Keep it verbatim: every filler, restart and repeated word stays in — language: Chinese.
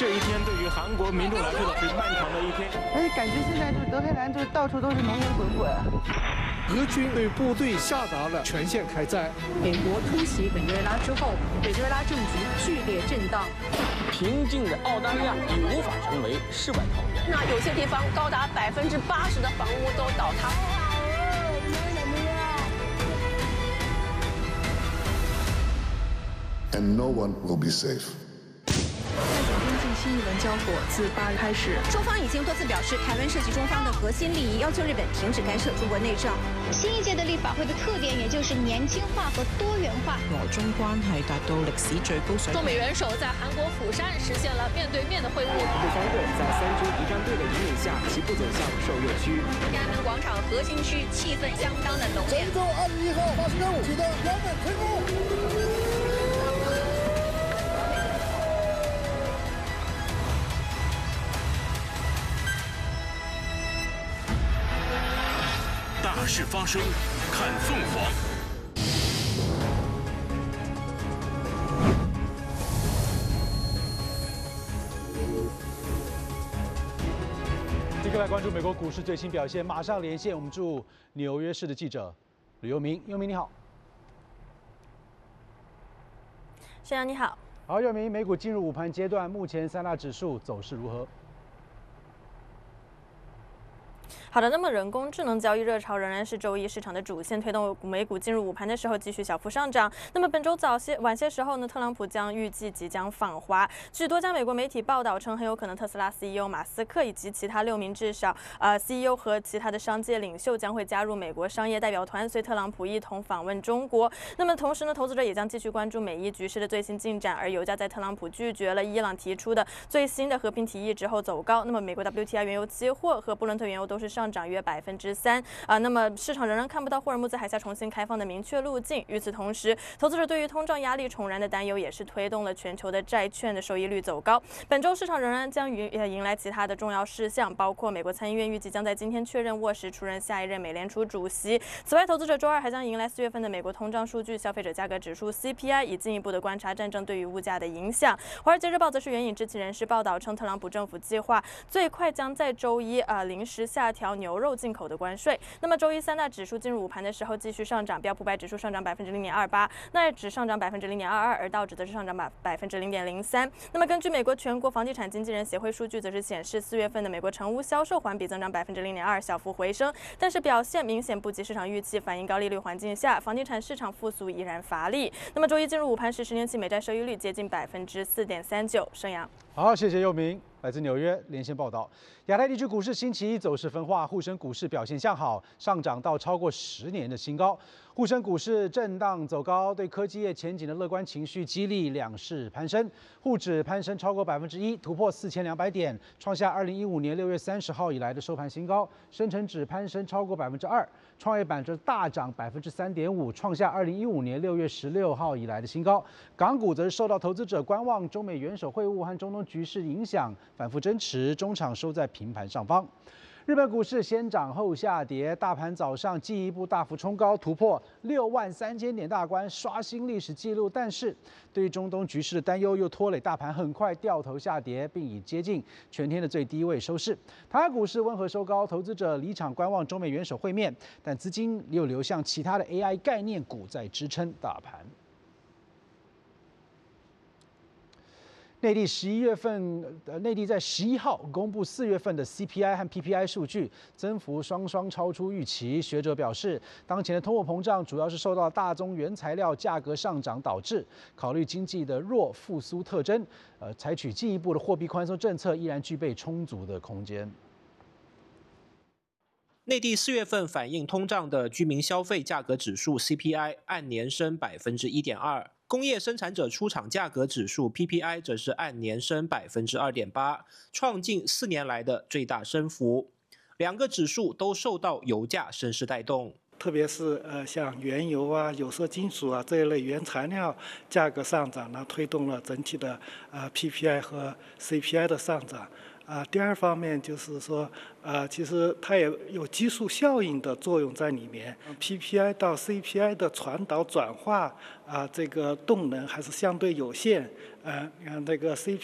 这一天对于韩国民众来说呢，是漫长的一天。 而且感觉现在就是德黑兰，就是到处都是浓烟滚滚。 俄军对部队下达了全线开战。 美国突袭委内瑞拉之后，委内瑞拉政局剧烈震荡。 平静的澳大利亚已无法成为世外桃源。 那有些地方高达百分之八十的房屋都倒塌。 And no one will be safe. 边境新一轮交火自八日开始， 中方已经多次表示，台湾涉及中方的核心利益，要求日本停止干涉中国内政。 新一届的立法会的特点，也就是年轻化和多元化。 俄中关系达到历史最高水平。 中美元首在韩国釜山实现了面对面的会晤。 第三队在三军仪仗队的引领下，齐步走向受阅区。 天安门广场核心区气氛相当的浓烈。 神舟二十一号发射任务取得圆满成功。 大事发生，看凤凰。 立刻来关注美国股市最新表现，马上连线我们驻纽约市的记者吕佑明。佑明你好。 沈阳你好。 好，佑明，美股进入午盘阶段，目前三大指数走势如何？ 好的，那么人工智能交易热潮仍然是周一市场的主线，推动美股进入午盘的时候继续小幅上涨。那么本周早些晚些时候呢，特朗普将预计即将访华。据多家美国媒体报道称，很有可能特斯拉 C E O 马斯克以及其他六名至少呃 C E O 和其他的商界领袖将会加入美国商业代表团，随特朗普一同访问中国。那么同时呢，投资者也将继续关注美伊局势的最新进展。而油价在特朗普拒绝了伊朗提出的最新的和平提议之后走高。那么美国 W T I 原油期货和布伦特原油都是上涨约百分之三啊。那么市场仍然看不到霍尔木兹海峡重新开放的明确路径。与此同时，投资者对于通胀压力重燃的担忧也是推动了全球的债券的收益率走高。本周市场仍然将迎呃迎来其他的重要事项，包括美国参议院预计将在今天确认沃什出任下一任美联储主席。此外，投资者周二还将迎来四月份的美国通胀数据、消费者价格指数 C P I， 以进一步的观察战争对于物价的影响。华尔街日报则是援引知情人士报道称，特朗普政府计划最快将在周一呃临时下调牛肉进口的关税。那么周一三大指数进入午盘的时候继续上涨，标普百指数上涨百分之零点二八，纳指上涨百分之零点二二，而道指则是上涨百百分之零点零三。那么根据美国全国房地产经纪人协会数据，则是显示四月份的美国成屋销售环比增长百分之零点二，小幅回升，但是表现明显不及市场预期，反映高利率环境下房地产市场复苏依然乏力。那么周一进入午盘时，十年期美债收益率接近百分之四点三九。盛阳， 好，谢谢佑明。来自纽约连线报道，亚太地区股市星期一走势分化，沪深股市表现向好，上涨到超过十年的新高。沪深股市震荡走高，对科技业前景的乐观情绪激励两市攀升，沪指攀升超过百分之一，突破四千两百点，创下二零一五年六月三十号以来的收盘新高。深成指攀升超过百分之二，创业板则大涨百分之三点五，创下二零一五年六月十六号以来的新高。港股则是受到投资者观望中美元首会晤和中东局势影响，反复争持，中场收在平盘上方。日本股市先涨后下跌，大盘早上进一步大幅冲高，突破六万三千点大关，刷新历史纪录。但是，对于中东局势的担忧又拖累大盘很快掉头下跌，并以接近全天的最低位收市。台湾股市温和收高，投资者离场观望中美元首会面，但资金又流向其他的 A I 概念股在支撑大盘。内地十一月份，呃，内地在十一号公布四月份的 C P I 和 P P I 数据，增幅双双超出预期。学者表示，当前的通货膨胀主要是受到大宗原材料价格上涨导致。考虑经济的弱复苏特征，呃，采取进一步的货币宽松政策依然具备充足的空间。 内地四月份反映通胀的居民消费价格指数 C P I 按年升百分之一点二。工业生产者出厂价格指数 P P I 则是按年升百分之二点八，创近四年来的最大升幅。两个指数都受到油价升势带动， 特别是呃像原油啊、有色金属啊这一类原材料价格上涨呢，推动了整体的呃 P P I 和 C P I 的上涨。啊、呃，第二方面就是说，呃，其实它也有基数效应的作用在里面。P P I 到 C P I 的传导转化啊、呃，这个动能还是相对有限。呃，你看这个 C